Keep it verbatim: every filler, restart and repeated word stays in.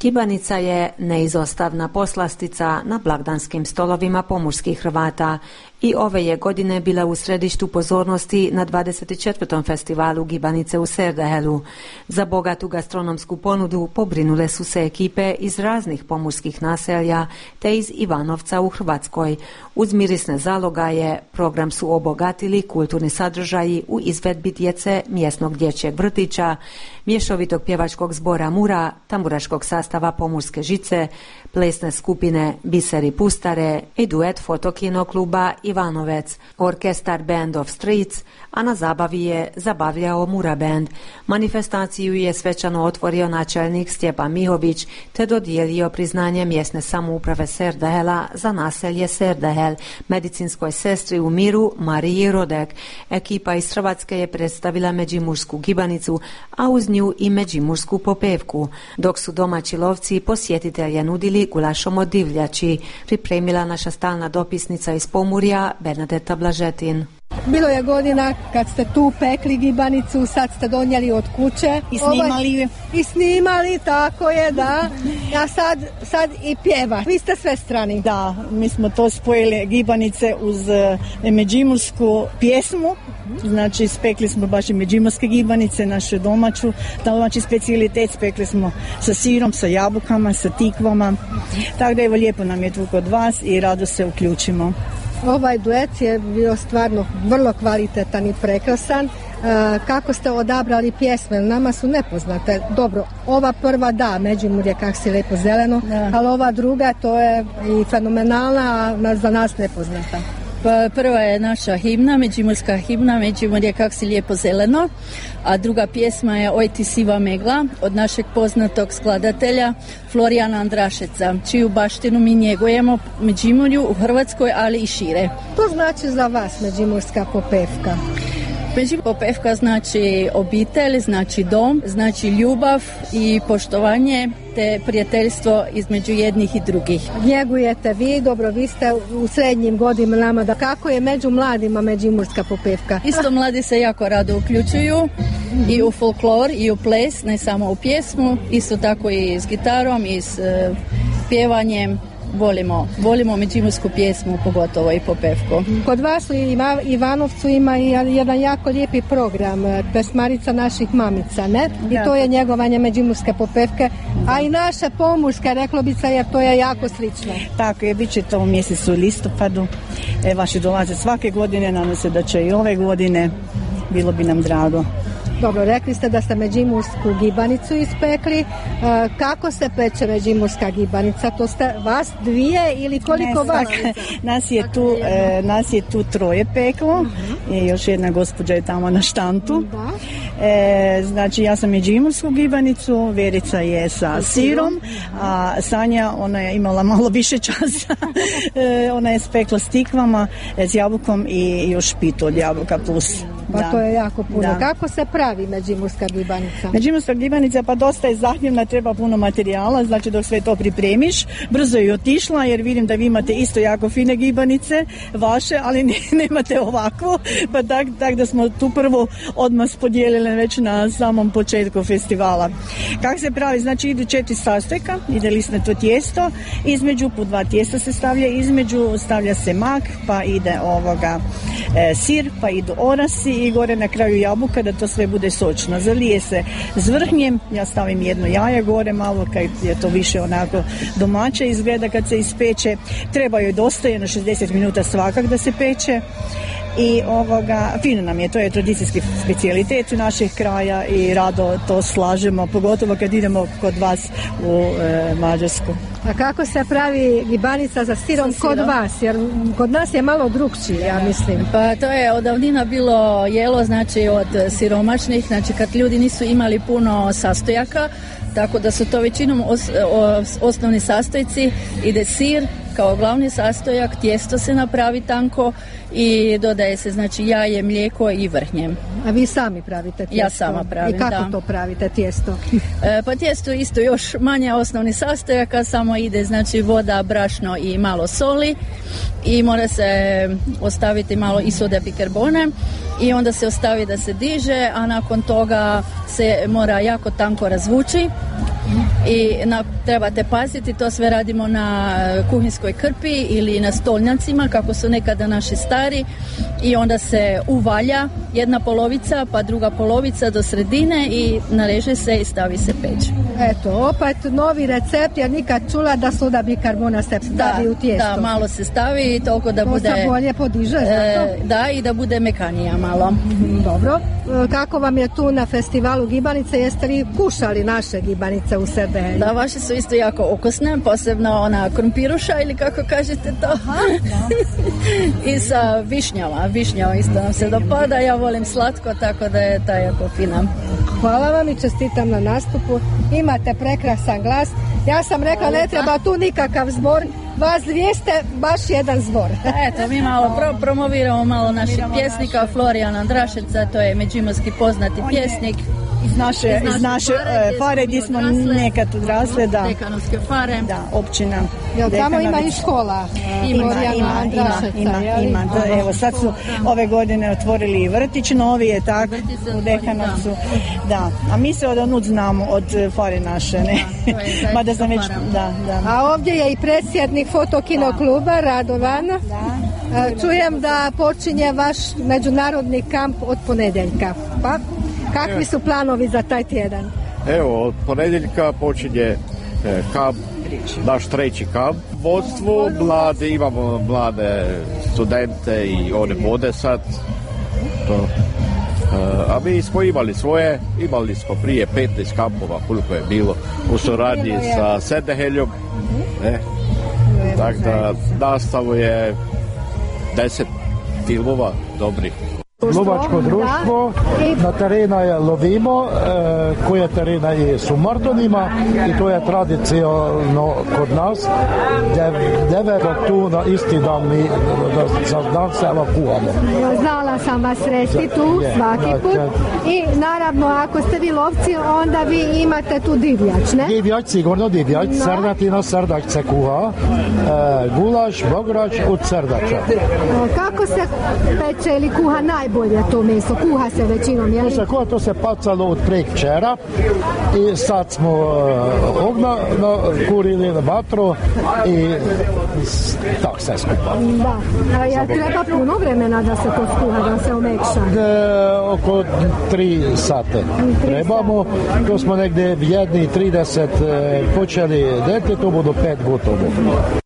Gibanica je neizostavna poslastica na blagdanskim stolovima pomorskih Hrvata i ove je godine bila u središtu pozornosti na dvadeset četvrtom festivalu Gibanice u Serdehelu. Za bogatu gastronomsku ponudu pobrinule su se ekipe iz raznih pomorskih naselja te iz Ivanovca u Hrvatskoj. Uz mirisne zalogaje program su obogatili kulturni sadržaji u izvedbi djece mjesnog dječjeg vrtića, mješovitog pjevačkog zbora Mura, tamburaškog sastava Pomorske žice, plesne skupine Biseri Pustare i duet fotokino kluba Ivanovec, orkestar Band of Streets, a na zabavi je zabavljao Mura Band. Manifestaciju je svečano otvorio načelnik Stjepan Mihović te dodijelio priznanje mjesne samouprave Serdehela za naselje Serdehel, medicinskoj sestri u Miru Mariji Rodek. Ekipa iz Hrvatske je predstavila međimursku gibanicu, a uz nju i međimursku popevku, dok su domaći lovci posjetitelje nudili gulašom od divljači, pripremila naša stalna dopisnica iz Pomurja Bernadeta Blažetin. Bilo je godina kad ste tu pekli gibanicu, sad ste donijeli od kuće. I snimali. Ovaj, I snimali, tako je, da. A sad, sad i pjeva. Vi ste sve strani. Da, mi smo to spojili gibanice uz međimursku pjesmu. Znači, spekli smo baš i međimurske gibanice, našu domaću, domaći specijalitet, spekli smo sa sirom, sa jabukama, sa tikvama. Tako da evo, lijepo nam je tu kod vas i rado se uključimo. Ovaj duet je bio stvarno vrlo kvalitetan i prekrasan. E, kako ste odabrali pjesme? Nama su nepoznate. Dobro, ova prva da, Međimurje kak si lijepo zeleno, da. Ali ova druga to je i fenomenalna, a za nas nepoznata. Pa prva je naša himna, međimurska himna, Međimurje kak si lijepo zeleno, a druga pjesma je Oj ti siva megla od našeg poznatog skladatelja Florijana Andrašeca, čiju baštinu mi njegujemo u Međimurju, u Hrvatskoj, ali i šire. To znači za vas međimurska popevka? Međimurska popevka znači obitelj, znači dom, znači ljubav i poštovanje te prijateljstvo između jednih i drugih. Njegujete vi, dobro, vi ste u srednjim godinama, da kako je među mladima međimurska popevka? Isto mladi se jako rado uključuju i u folklor i u ples, ne samo u pjesmu, isto tako i s gitarom i s uh, pjevanjem. Volimo, volimo međimursku pjesmu, pogotovo i popevku. Kod vas u Ivanovcu ima i jedan jako lijepi program, Pesmarica naših mamica, ne? I to je njegovanje međimurske popevke, a i naša pomurska reklobica, jer to je jako slično. Tako je, bit će to u mjesecu listopadu. E, vaši dolaze svake godine, nadam se da će i ove godine, bilo bi nam drago. Dobro, rekli ste da ste međimursku gibanicu ispekli. E, kako se peče međimurska gibanica? To ste vas dvije ili koliko ne, vas? Nas je, tu, e, nas je tu troje peklo. Uh-huh. I još jedna gospođa je tamo na štantu. Da. E, znači, ja sam međimursku gibanicu, Verica je sa sirom, a Sanja, ona je imala malo više časa. e, ona je spekla s tikvama, s jabukom i još pitu od jabuka plus. Pa da. To je jako puno. Da. Kako se pravi međimurska gibanica? Međimurska gibanica pa dosta je zahtjevna, treba puno materijala, znači dok sve to pripremiš, brzo je otišla jer vidim da vi imate isto jako fine gibanice, vaše, ali ne, nemate ovakvu, pa tak, tak da smo tu prvo odmah podijelili već na samom početku festivala. Kako se pravi? Znači idu četiri sastojka, ide lisnato tijesto, između po dva tijesta se stavlja, između stavlja se mak, pa ide ovoga e, sir, pa idu orasi i gore na kraju jabuka da to sve bude sočno. Zalije se s vrhnjem, ja stavim jedno jaje gore malo kad je to više onako domaće izgleda kad se ispeče. Treba joj dosta, jedno šezdeset minuta svakak da se peče. I ovoga, fino nam je, to je tradicijski specijalitet naših kraja i rado to slažemo, pogotovo kad idemo kod vas u e, Mađarsku. A kako se pravi gibanica za sirom, kod vas? Jer kod nas je malo drukčije, ja mislim. Pa to je od davnina bilo jelo, znači od siromašnih, znači kad ljudi nisu imali puno sastojaka, tako da su to većinom os, os, osnovni sastojci, ide sir kao glavni sastojak, tijesto se napravi tanko i dodaje se znači jaje, mlijeko i vrhnje. A vi sami pravite tijesto? Ja sama pravim, i kako da. to pravite tijesto? E, pa tijesto isto još manje osnovni sastojaka, samo ide znači voda, brašno i malo soli i mora se ostaviti malo i sode bikarbone i onda se ostavi da se diže, a nakon toga se mora jako tanko razvući i na, trebate paziti, to sve radimo na kuhinskoj krpi ili na stolnjacima kako su nekada naši stari, i onda se uvalja jedna polovica pa druga polovica do sredine i nareže se i stavi se peć. Eto, opet novi recept, jer nikad čula da soda bikarbona se stavi da, u tijesto. Da, malo se stavi toliko da to bude... To se bolje podiže, e, da, i da bude mekanija malo. Dobro. Kako vam je tu na festivalu gibanice? Jeste li kušali naše gibanice u Serdehelju? Da, vaše su isto jako okusne, posebno ona krumpiruša ili kako kažete to. Aha, i sa višnjama. Višnja isto nam se dopada, ja volim slatko, tako da je ta jako fina. Hvala vam i čestitam na nastupu. Imate prekrasan glas. Ja sam rekla, ne treba tu nikakav zbor. Vas dvije ste baš jedan zbor. Eto, mi malo pro- promoviramo malo naših pjesnika. Florijan Andrašeca, to je međimurski poznati pjesnik. Iz naše, iz naše, iz naše fare, fare gdje smo nekad odrasle, da. Dekanovske fare. Da, općina. Jel tamo ima i škola? Ima, ima, ima, ima, ima, ima. Da, evo, sad su ove godine otvorili i vrtić novi, je tako, u Dekanovcu. Da, a mi se od onud znamo, od fare naše, ne? Mada sam već, da, da. A ovdje je i predsjednik Fotokino kluba, Radovan. Čujem da počinje vaš međunarodni kamp od ponedjeljka. Pa, kakvi su planovi za taj tjedan? Evo, od ponedjeljka počinje e, kamp, naš treći kamp. Vodstvo, mlade, imamo mlade studente i one vode sad. To. E, a mi smo imali svoje, imali smo prije petnaest kampova, koliko je bilo, u suradnji sa Serdeheljom. E, tako da nastavu je deset filmova dobrih. Lovačko društvo, na terena je lovimo, e, koje terena je su Martonima i to je tradicionalno kod nas, devet tu na isti dan mi za dan se evakuamo. Znala sam vas sresti tu svaki put i naravno ako ste vi lovci onda vi imate tu divljač, ne? Divljač, sigurno divljač, no. Srdatina, srdač se kuha, e, gulaš, bograč od srdača. Kako se peče ili kuha najbolje? Bolje to meso, kuha se većinom, jel? To se kuha, to se pacalo od prekčera i sad smo uh, ogna na, kurili na vatru i tak se skupa. Da, a ja treba puno vremena da se to skuha, da se omekša? De, oko tri sate trebamo, to smo negdje jedni trideset počeli deti, to budu pet gotovo.